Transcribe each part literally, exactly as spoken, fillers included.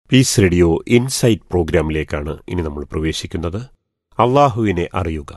Piece radio insight പ്രോഗ്രാമിലേക്കാണ് ഇനി നമ്മൾ പ്രവേശിക്കുന്നത്. അള്ളാഹുവിനെ അറിയുക.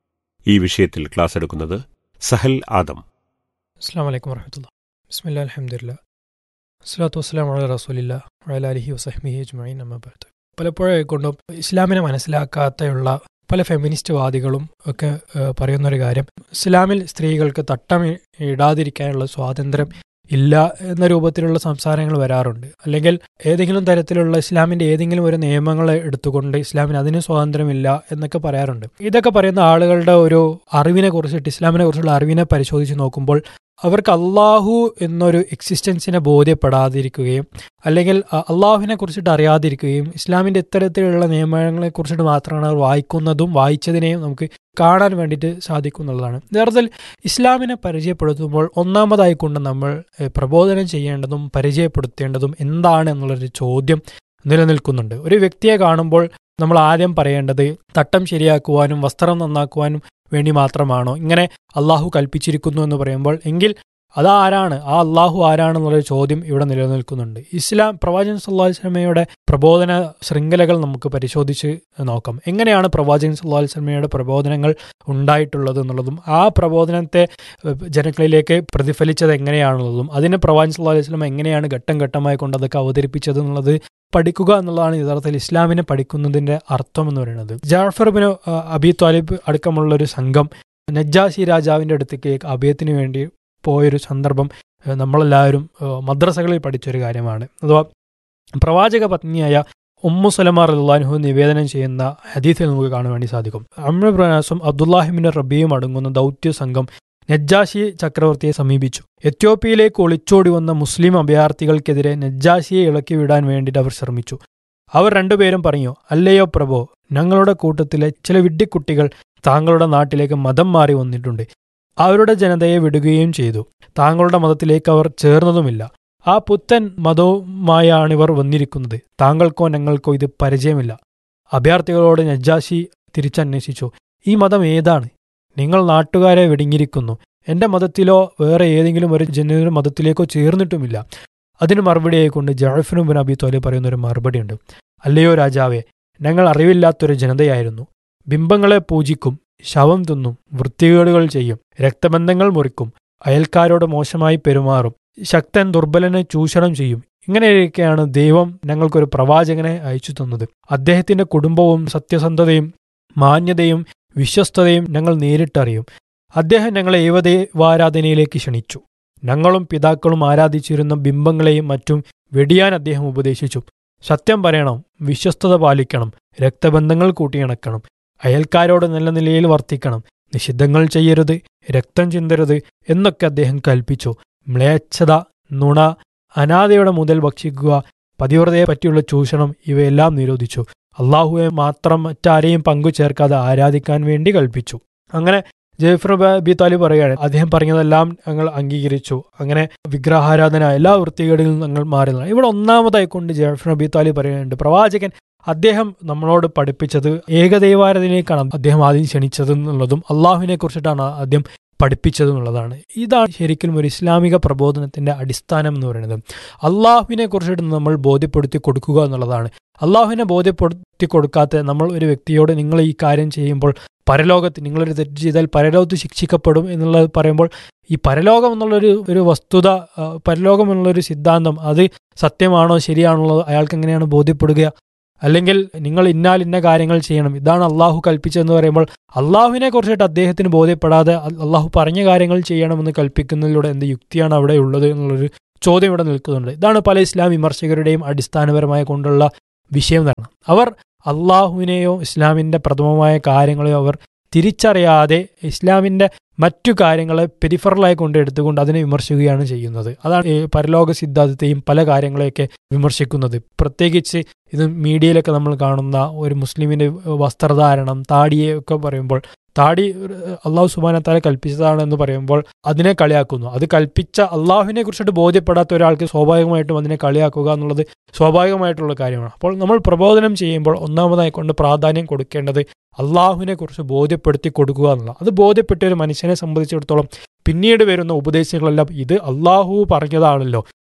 ഈ വിഷയത്തിൽ ക്ലാസ് എടുക്കുന്നത് സഹൽ ആദം. അസ്സലാമു അലൈക്കും വറഹ്മത്തുള്ളാഹി. ബിസ്മില്ലാഹിൽ അൽഹംദുലില്ലാഹ് വസ്സലാത്തു വസ്സലാമു അലാ റസൂലില്ലാ വഅലാ ആലിഹി വസഹ്ബിഹി അജ്മഈൻ അമ്മാ ബഅദ്. പലപ്പോഴും കൊണ്ടും ഇസ്ലാമിനെ മനസ്സിലാക്കാത്തയുള്ള പല ഫെമിനിസ്റ്റ് വാദികളും ഒക്കെ പറയുന്നൊരു കാര്യം, ഇസ്ലാമിൽ സ്ത്രീകൾക്ക് തട്ടം ഇടാതിരിക്കാനുള്ള സ്വാതന്ത്ര്യം ഇല്ല എന്ന രൂപത്തിലുള്ള സംസാരങ്ങൾ വരാറുണ്ട്. അല്ലെങ്കിൽ ഏതെങ്കിലും തരത്തിലുള്ള ഇസ്ലാമിൻ്റെ ഏതെങ്കിലും ഒരു നിയമങ്ങൾ എടുത്തുകൊണ്ട് ഇസ്ലാമിന് അതിന് സ്വാതന്ത്ര്യമില്ല എന്നൊക്കെ പറയാറുണ്ട്. ഇതൊക്കെ പറയുന്ന ആളുകളുടെ ഒരു അറിവിനെ കുറിച്ചിട്ട്, ഇസ്ലാമിനെ കുറിച്ചുള്ള അറിവിനെ പരിശോധിച്ച് നോക്കുമ്പോൾ അവർക്ക് അള്ളാഹു എന്നൊരു എക്സിസ്റ്റൻസിനെ ബോധ്യപ്പെടാതിരിക്കുകയും അല്ലെങ്കിൽ അള്ളാഹുവിനെ കുറിച്ചിട്ട് അറിയാതിരിക്കുകയും ഇസ്ലാമിൻ്റെ ഇത്തരത്തിലുള്ള നിയമങ്ങളെ കുറിച്ചിട്ട് മാത്രമാണ് അവർ വായിക്കുന്നതും വായിച്ചതിനെയും നമുക്ക് കാണാൻ വേണ്ടിയിട്ട് സാധിക്കുന്നുള്ളതാണ്. യഥാർത്ഥത്തിൽ ഇസ്ലാമിനെ പരിചയപ്പെടുത്തുമ്പോൾ ഒന്നാമതായി കൊണ്ട് നമ്മൾ പ്രബോധനം ചെയ്യേണ്ടതും പരിചയപ്പെടുത്തേണ്ടതും എന്താണ് എന്നുള്ളൊരു ചോദ്യം നിലനിൽക്കുന്നുണ്ട്. ഒരു വ്യക്തിയെ കാണുമ്പോൾ നമ്മൾ ആദ്യം പറയേണ്ടത് തട്ടം ശരിയാക്കുവാനും വസ്ത്രം നന്നാക്കുവാനും വേണ്ടി മാത്രമാണോ ഇങ്ങനെ അള്ളാഹു കൽപ്പിച്ചിരിക്കുന്നു എന്ന് പറയുമ്പോൾ, എങ്കിൽ അതാരാണ്, ആ അള്ളാഹു ആരാണെന്നുള്ളൊരു ചോദ്യം ഇവിടെ നിലനിൽക്കുന്നുണ്ട്. ഇസ്ലാം പ്രവാചകൻ സല്ലല്ലാഹു അലൈഹി വസല്ലമയുടെ പ്രബോധന ശൃംഖലകൾ നമുക്ക് പരിശോധിച്ച് നോക്കാം. എങ്ങനെയാണ് പ്രവാചകൻ സല്ലല്ലാഹു അലൈഹി വസല്ലമയുടെ പ്രബോധനങ്ങൾ ഉണ്ടായിട്ടുള്ളത് എന്നുള്ളതും ആ പ്രബോധനത്തെ ജനങ്ങളിലേക്ക് പ്രതിഫലിച്ചത് എങ്ങനെയാണുള്ളതും അതിനെ പ്രവാചകൻ സല്ലല്ലാഹു അലൈഹി വസല്ലമ എങ്ങനെയാണ് ഘട്ടം ഘട്ടമായി കൊണ്ട് അതൊക്കെ അവതരിപ്പിച്ചത് എന്നുള്ളത് പഠിക്കുക എന്നുള്ളതാണ് യഥാർത്ഥത്തിൽ ഇസ്ലാമിനെ പഠിക്കുന്നതിൻ്റെ അർത്ഥം എന്ന് പറയുന്നത്. ജാഫർ ബിൻ അബി ത്വാലിബ് അടക്കമുള്ളൊരു സംഘം നജ്ജാശി രാജാവിൻ്റെ അടുത്തേക്ക് അഭയത്തിന് വേണ്ടി പോയൊരു സന്ദർഭം നമ്മളെല്ലാവരും മദ്രസകളിൽ പഠിച്ചൊരു കാര്യമാണ്. അഥവാ പ്രവാചക പത്നിയായ ഉമ്മു സലമ റളിയല്ലാഹു അൻഹ നിവേദനം ചെയ്യുന്ന ഹദീസിൽ നമുക്ക് കാണാൻ വേണ്ടി സാധിക്കും. അമ്ർ ഇബ്നു ആസും അബ്ദുല്ലാഹിബിൻ റബിയും അടങ്ങുന്ന ദൗത്യ സംഘം നജ്ജാശി ചക്രവർത്തിയെ സമീപിച്ചു. എത്യോപ്യയിലേക്ക് ഒളിച്ചോടി വന്ന മുസ്ലിം അഭയാർത്ഥികൾക്കെതിരെ നജ്ജാശിയെ ഇളക്കി വിടാൻ വേണ്ടിയിട്ട് അവർ ശ്രമിച്ചു. അവർ രണ്ടുപേരും പറഞ്ഞു, അല്ലയോ പ്രഭോ, ഞങ്ങളുടെ കൂട്ടത്തിലെ ചില വിഡ്ഢിക്കുട്ടികൾ താങ്കളുടെ നാട്ടിലേക്ക് മതം മാറി വന്നിട്ടുണ്ട്. അവരുടെ ജനതയെ വിടുകയും ചെയ്തു. താങ്കളുടെ മതത്തിലേക്ക് അവർ ചേർന്നതുമില്ല. ആ പുത്തൻ മതവുമായാണിവർ വന്നിരിക്കുന്നത്. താങ്കൾക്കോ ഞങ്ങൾക്കോ ഇത് പരിചയമില്ല. അഭയാർത്ഥികളോട് നജ്ജാശി തിരിച്ചന്വേഷിച്ചു, ഈ മതം ഏതാണ്? നിങ്ങൾ നാട്ടുകാരെ വെടിഞ്ഞിരിക്കുന്നു. എൻ്റെ മതത്തിലോ വേറെ ഏതെങ്കിലും ഒരു ജനതയുടെ മതത്തിലേക്കോ ചേർന്നിട്ടുമില്ല. അതിന് മറുപടിയായി കൊണ്ട് ജഅഫർ ബിൻ അബി ത്വാലിബ് പറയുന്നൊരു മറുപടിയുണ്ട്. അല്ലയോ രാജാവേ, ഞങ്ങൾ അറിവില്ലാത്തൊരു ജനതയായിരുന്നു. ബിംബങ്ങളെ പൂജിക്കും, ശവം തിന്നും, വൃത്തികേടുകൾ ചെയ്യും, രക്തബന്ധങ്ങൾ മുറിക്കും, അയൽക്കാരോട് മോശമായി പെരുമാറും, ശക്തൻ ദുർബലനെ ചൂഷണം ചെയ്യും. ഇങ്ങനെയൊക്കെയാണ് ദൈവം ഞങ്ങൾക്കൊരു പ്രവാചകനെ അയച്ചു തന്നത്. അദ്ദേഹത്തിന്റെ കുടുംബവും സത്യസന്ധതയും മാന്യതയും വിശ്വസ്തതയും ഞങ്ങൾ നേരിട്ടറിയും. അദ്ദേഹം ഞങ്ങളെ ഏകദൈവാരാധനയിലേക്ക് ക്ഷണിച്ചു. ഞങ്ങളും പിതാക്കളും ആരാധിച്ചിരുന്ന ബിംബങ്ങളെയും മറ്റും വെടിയാൻ അദ്ദേഹം ഉപദേശിച്ചു. സത്യം പറയണം, വിശ്വസ്തത പാലിക്കണം, രക്തബന്ധങ്ങൾ കൂട്ടിയിണക്കണം, അയൽക്കാരോട് നല്ല നിലയിൽ വർത്തിക്കണം, നിഷിദ്ധങ്ങൾ ചെയ്യരുത്, രക്തം ചിന്തരുത് എന്നൊക്കെ അദ്ദേഹം കൽപ്പിച്ചു. മ്ലേച്ഛത, നുണ, അനാഥയുടെ മുതൽ ഭക്ഷിക്കുക, പതിവ്രതയെ പറ്റിയുള്ള ചൂഷണം ഇവയെല്ലാം നിരോധിച്ചു. അള്ളാഹുവെ മാത്രം മറ്റാരെയും പങ്കു ചേർക്കാതെ ആരാധിക്കാൻ വേണ്ടി കൽപ്പിച്ചു. അങ്ങനെ ജഅഫർ അബി ത്വാലിബ് പറയുകയാണ്, അദ്ദേഹം പറഞ്ഞതെല്ലാം ഞങ്ങൾ അംഗീകരിച്ചു. അങ്ങനെ വിഗ്രഹാരാധന എല്ലാ വൃത്തികേടുകളിലും ഞങ്ങൾ മാറുന്നതാണ്. ഇവിടെ ഒന്നാമതായി കൊണ്ട് ജഅഫർ അബി ത്വാലിബ് പറയുന്നുണ്ട്, പ്രവാചകൻ അദ്ദേഹം നമ്മളോട് പഠിപ്പിച്ചത് ഏകദൈവാരാധനയിലേക്കാണ് അദ്ദേഹം ആദ്യം ക്ഷണിച്ചത് എന്നുള്ളതും അള്ളാഹുവിനെ കുറിച്ചിട്ടാണ് ആദ്യം പഠിപ്പിച്ചതെന്നുള്ളതാണ്. ഇതാണ് ശരിക്കും ഒരു ഇസ്ലാമിക പ്രബോധനത്തിന്റെ അടിസ്ഥാനം എന്ന് പറയുന്നത്. അള്ളാഹുവിനെ കുറിച്ചിട്ട് നമ്മൾ ബോധ്യപ്പെടുത്തി കൊടുക്കുക എന്നുള്ളതാണ്. അള്ളാഹുവിനെ ബോധ്യപ്പെടുത്തി കൊടുക്കാത്ത നമ്മൾ ഒരു വ്യക്തിയോട് നിങ്ങൾ ഈ കാര്യം ചെയ്യുമ്പോൾ പരലോകത്ത് നിങ്ങളൊരു തെറ്റ് ചെയ്താൽ പരലോകത്ത് ശിക്ഷിക്കപ്പെടും എന്നുള്ളത് പറയുമ്പോൾ, ഈ പരലോകം എന്നുള്ളൊരു ഒരു വസ്തുത, പരലോകം എന്നുള്ളൊരു സിദ്ധാന്തം അത് സത്യമാണോ ശരിയാണോ അയാൾക്ക് എങ്ങനെയാണ് ബോധ്യപ്പെടുക? അല്ലെങ്കിൽ നിങ്ങൾ ഇന്നാൽ ഇന്ന കാര്യങ്ങൾ ചെയ്യണം, ഇതാണ് അള്ളാഹു കൽപ്പിച്ചതെന്ന് പറയുമ്പോൾ അള്ളാഹുവിനെ കുറിച്ചിട്ട് അദ്ദേഹത്തിന് ബോധ്യപ്പെടാതെ അള്ളാഹു പറഞ്ഞ കാര്യങ്ങൾ ചെയ്യണമെന്ന് കൽപ്പിക്കുന്നതിലൂടെ എന്ത് യുക്തിയാണ് അവിടെ ഉള്ളത് എന്നുള്ളൊരു ചോദ്യം ഇവിടെ നിൽക്കുന്നുണ്ട്. ഇതാണ് പല ഇസ്ലാം വിമർശകരുടെയും അടിസ്ഥാനപരമായ കൊണ്ടുള്ള വിഷയം തന്നെ. അവർ അള്ളാഹുവിനെയോ ഇസ്ലാമിൻ്റെ പ്രഥമമായ കാര്യങ്ങളെയോ അവർ തിരിച്ചറിയാതെ ഇസ്ലാമിൻ്റെ മറ്റു കാര്യങ്ങളെ പെരിഫറലായി കൊണ്ട് എടുത്തുകൊണ്ട് അതിനെ വിമർശിക്കുകയാണ് ചെയ്യുന്നത്. അതാണ് ഈ പരലോക സിദ്ധാന്തത്തെയും പല കാര്യങ്ങളെയൊക്കെ വിമർശിക്കുന്നത്. പ്രത്യേകിച്ച് ഇത് മീഡിയയിലൊക്കെ നമ്മൾ കാണുന്ന ഒരു മുസ്ലിമിൻ്റെ വസ്ത്രധാരണം, താടിയൊക്കെ പറയുമ്പോൾ, താടി അള്ളാഹു സുബ്ഹാനഹു വ തആല കൽപ്പിച്ചതാണെന്ന് പറയുമ്പോൾ അതിനെ കളിയാക്കുന്നു. അത് കൽപ്പിച്ച അള്ളാഹുവിനെ കുറിച്ചിട്ട് ബോധ്യപ്പെടാത്ത ഒരാൾക്ക് സ്വാഭാവികമായിട്ടും അതിനെ കളിയാക്കുക എന്നുള്ളത് സ്വാഭാവികമായിട്ടുള്ള കാര്യമാണ്. അപ്പോൾ നമ്മൾ പ്രബോധനം ചെയ്യുമ്പോൾ ഒന്നാമതായി കൊണ്ട് പ്രാധാന്യം കൊടുക്കേണ്ടത് അള്ളാഹുവിനെ കുറിച്ച് ബോധ്യപ്പെടുത്തി കൊടുക്കുക എന്നുള്ള. അത് ബോധ്യപ്പെട്ട ഒരു മനുഷ്യനെ സംബന്ധിച്ചിടത്തോളം പിന്നീട് വരുന്ന ഉപദേശങ്ങളെല്ലാം ഇത് അള്ളാഹു പറഞ്ഞതാണല്ലോ,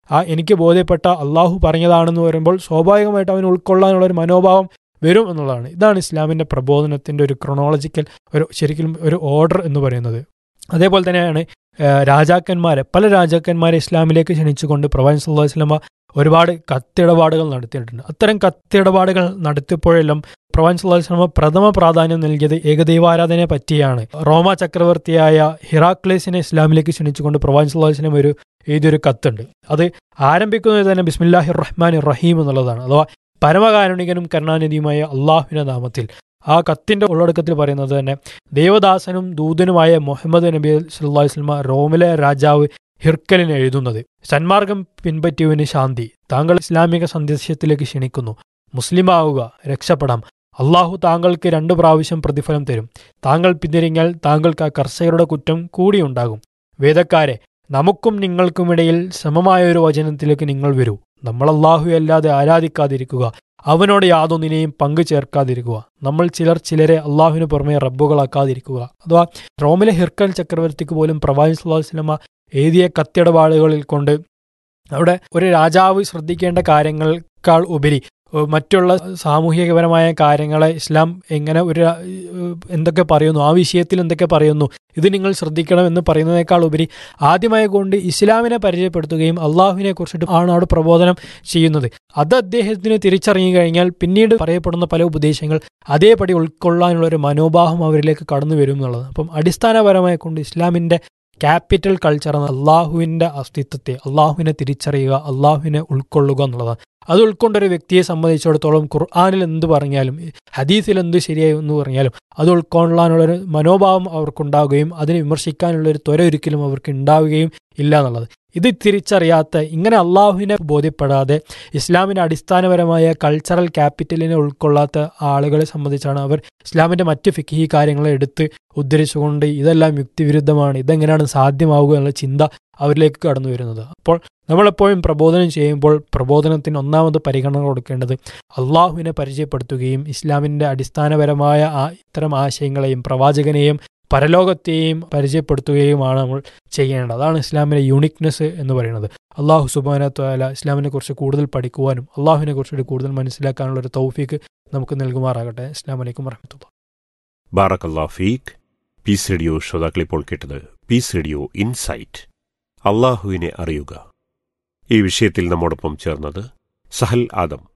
ആ എനിക്ക് ബോധ്യപ്പെട്ട അള്ളാഹു പറഞ്ഞതാണെന്ന് വരുമ്പോൾ സ്വാഭാവികമായിട്ട് അവന് ഉൾക്കൊള്ളാനുള്ളൊരു മനോഭാവം വരും എന്നുള്ളതാണ്. ഇതാണ് ഇസ്ലാമിൻ്റെ പ്രബോധനത്തിൻ്റെ ഒരു ക്രൊണോളജിക്കൽ ഒരു ശരിക്കും ഒരു ഓർഡർ എന്ന് പറയുന്നത്. അതേപോലെ തന്നെയാണ് രാജാക്കന്മാരെ പല രാജാക്കന്മാരെ ഇസ്ലാമിലേക്ക് ക്ഷണിച്ചുകൊണ്ട് പ്രവാചകൻ സല്ലല്ലാഹു അലൈഹി വസല്ലമ ഒരുപാട് കത്തിടപാടുകൾ നടത്തിയിട്ടുണ്ട്. അത്തരം കത്തിടപാടുകൾ നടത്തിയപ്പോഴെല്ലാം പ്രവാചകൻ സല്ലല്ലാഹു അലൈഹി വസല്ലമ പ്രഥമ പ്രാധാന്യം നൽകിയത് ഏകദൈവാരാധനയെ പറ്റിയാണ്. റോമ ചക്രവർത്തിയായ ഹിറാക്ലേസിനെ ഇസ്ലാമിലേക്ക് ക്ഷണിച്ചുകൊണ്ട് പ്രവാചകൻ സല്ലല്ലാഹു അലൈഹി വസല്ലമ ഒരു എഴുതിയൊരു കത്തുണ്ട്. അത് ആരംഭിക്കുന്നത് തന്നെ ബിസ്മില്ലാഹിർ റഹ്മാനിർ റഹീം എന്നുള്ളതാണ്, അഥവാ പരമകാരുണികനും കരുണാനിധിയുമായ അള്ളാഹുവിൻ്റെ നാമത്തിൽ. ആ കത്തിൻ്റെ ഉള്ളടക്കത്തിൽ പറയുന്നത് തന്നെ ദേവദാസനും ദൂതനുമായ മുഹമ്മദ് നബി സല്ലല്ലാഹു അലൈഹി വസല്ലമ റോമിലെ രാജാവ് ഹിർക്കലിന് എഴുതുന്നത്: സന്മാർഗം പിൻപറ്റിയവന് ശാന്തി, താങ്കൾ ഇസ്ലാമിക സന്ദേശത്തിലേക്ക് ക്ഷണിക്കുന്നു, മുസ്ലിമാവുക, രക്ഷപ്പെടാം. അള്ളാഹു താങ്കൾക്ക് രണ്ടു പ്രാവശ്യം പ്രതിഫലം തരും. താങ്കൾ പിന്തിരിഞ്ഞാൽ താങ്കൾക്ക് ആ കർഷകരുടെ കുറ്റം കൂടിയുണ്ടാകും. വേദക്കാരെ, നമുക്കും നിങ്ങൾക്കുമിടയിൽ സമമായ ഒരു വചനത്തിലേക്ക് നിങ്ങൾ വരൂ. നമ്മൾ അള്ളാഹു അല്ലാതെ ആരാധിക്കാതിരിക്കുക, അവനോട് യാതൊന്നിനെയും പങ്കു ചേർക്കാതിരിക്കുക. നമ്മൾ ചിലർ ചിലരെ അള്ളാഹുവിന് പുറമെ റബ്ബുകളാക്കാതിരിക്കുക. അഥവാ റോമിലെ ഹിർക്കൽ ചക്രവർത്തിക്ക് പോലും പ്രവാചകൻ സല്ലല്ലാഹു അലൈഹി വസല്ലമ എഴുതിയ കത്തിടപാടുകളിൽ കൊണ്ട് അവിടെ ഒരു രാജാവ് ശ്രദ്ധിക്കേണ്ട കാര്യങ്ങളെക്കാൾ ഉപരി മറ്റുള്ള സാമൂഹികപരമായ കാര്യങ്ങളെ ഇസ്ലാം എങ്ങനെ ഒരു എന്തൊക്കെ പറയുന്നു, ആ വിഷയത്തിൽ എന്തൊക്കെ പറയുന്നു, ഇത് നിങ്ങൾ ശ്രദ്ധിക്കണം എന്ന് പറയുന്നതിനേക്കാൾ ഉപരി ആദ്യമായി കൊണ്ട് ഇസ്ലാമിനെ പരിചയപ്പെടുത്തുകയും അള്ളാഹുവിനെ കുറിച്ചിട്ട് ആണ് അവിടെ പ്രബോധനം ചെയ്യുന്നത്. അത് അദ്ദേഹത്തിന് തിരിച്ചറിഞ്ഞു കഴിഞ്ഞാൽ പിന്നീട് പറയപ്പെടുന്ന പല ഉപദേശങ്ങൾ അതേപടി ഉൾക്കൊള്ളാനുള്ള ഒരു മനോഭാവം അവരിലേക്ക് കടന്നു വരും എന്നുള്ളത്. അപ്പം അടിസ്ഥാനപരമായി കൊണ്ട് ഇസ്ലാമിൻ്റെ ക്യാപിറ്റൽ കൾച്ചർ എന്ന അള്ളാഹുവിൻ്റെ അസ്തിത്വത്തെ, അള്ളാഹുവിനെ തിരിച്ചറിയുക, അള്ളാഹുവിനെ ഉൾക്കൊള്ളുക എന്നുള്ളതാണ്. അത് ഉൾക്കൊണ്ടൊരു വ്യക്തിയെ സംബന്ധിച്ചിടത്തോളം ഖുർആനിൽ എന്ത് പറഞ്ഞാലും ഹദീസിൽ എന്ത് ശരിയായി എന്ന് പറഞ്ഞാലും അത് ഉൾക്കൊള്ളാനുള്ളൊരു മനോഭാവം അവർക്കുണ്ടാവുകയും അതിനെ വിമർശിക്കാനുള്ളൊരു ത്വര ഒരിക്കലും അവർക്ക് ഉണ്ടാവുകയും ഇല്ല എന്നുള്ളത്. ഇത് തിരിച്ചറിയാത്ത, ഇങ്ങനെ അള്ളാഹുവിനെ ബോധ്യപ്പെടാതെ ഇസ്ലാമിൻ്റെ അടിസ്ഥാനപരമായ കൾച്ചറൽ ക്യാപിറ്റലിനെ ഉൾക്കൊള്ളാത്ത ആളുകളെ സംബന്ധിച്ചാണ് അവർ ഇസ്ലാമിൻ്റെ മറ്റ് ഫിഖ്ഹി കാര്യങ്ങളെ എടുത്ത് ഉദ്ധരിച്ചുകൊണ്ട് ഇതെല്ലാം യുക്തിവിരുദ്ധമാണ്, ഇതെങ്ങനെയാണ് സാധ്യമാവുക എന്നുള്ള ചിന്ത അവരിലേക്ക് കടന്നു വരുന്നത്. അപ്പോൾ നമ്മളെപ്പോഴും പ്രബോധനം ചെയ്യുമ്പോൾ പ്രബോധനത്തിന് ഒന്നാമത് പരിഗണന കൊടുക്കേണ്ടത് അള്ളാഹുവിനെ പരിചയപ്പെടുത്തുകയും ഇസ്ലാമിൻ്റെ അടിസ്ഥാനപരമായ ആ ഇത്തരം ആശയങ്ങളെയും പ്രവാചകനെയും പരലോകത്തെയും പരിചയപ്പെടുത്തുകയുമാണ് നമ്മൾ ചെയ്യേണ്ടത്. അതാണ് ഇസ്ലാമിലെ യൂണിക്നെസ് എന്ന് പറയുന്നത്. അള്ളാഹു സുബ്ഹാനഹു വ തആല ഇസ്ലാമിനെ കുറിച്ച് കൂടുതൽ പഠിക്കുവാനും അള്ളാഹുവിനെ കുറിച്ച് കൂടുതൽ മനസ്സിലാക്കാനുള്ള ഒരു തൗഫീക്ക് നമുക്ക് നൽകുമാറാകട്ടെ. അസ്സലാമു അലൈക്കും വറഹ്മത്തുള്ളാഹി. ബാറക്കല്ലാഹു ഫീക്ക്. പീസ് റേഡിയോ ശ്രോതാക്കളിപ്പോൾ കേട്ടത് പീസ് റേഡിയോ ഇൻസൈറ്റ്, അള്ളാഹുവിനെ അറിയുക. ഈ വിഷയത്തിൽ നമ്മോടൊപ്പം ചേർന്നത് സഹൽ ആദം.